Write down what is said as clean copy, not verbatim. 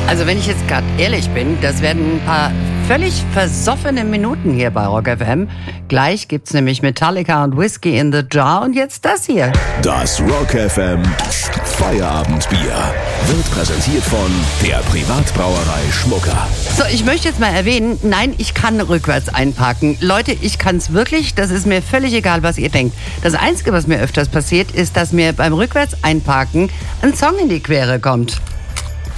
Also wenn ich jetzt gerade ehrlich bin, das werden ein paar völlig versoffene Minuten hier bei Rock FM. Gleich gibt's nämlich Metallica und Whiskey in the Jar und jetzt das hier. Das Rock FM Feierabendbier wird präsentiert von der Privatbrauerei Schmucker. So, ich möchte jetzt mal erwähnen, nein, ich kann rückwärts einparken. Leute, ich kann's wirklich, das ist mir völlig egal, was ihr denkt. Das Einzige, was mir öfters passiert, ist, dass mir beim rückwärts einparken ein Song in die Quere kommt.